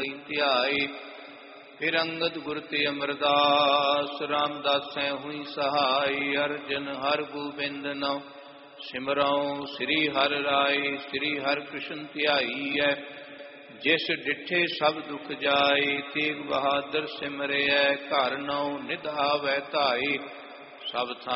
ਲਈ ਧਿਆਏ। ਫਿਰ ਅੰਗਦ ਗੁਰ ਤੇ ਅਮਰਦਾਸ ਰਾਮਦਾਸੈ ਹੋਈ ਸਹਾਈ। ਅਰਜਨ ਹਰ ਗੋਬਿੰਦ ਨਉ ਸਿਮਰਉ ਸ੍ਰੀ ਹਰਿ ਰਾਏ। ਸ੍ਰੀ ਹਰਿ ਕ੍ਰਿਸ਼ਨ ਧਿਆਈਐ ਜਿਸ ਡਿਠੇ ਸਭ ਦੁਖ ਜਾਏ। ਤੇਗ ਬਹਾਦਰ ਸਿਮਰਿਐ ਘਰ ਨਉ ਨਿਧ ਆਵੈ ਧਾਏ। ਸਭ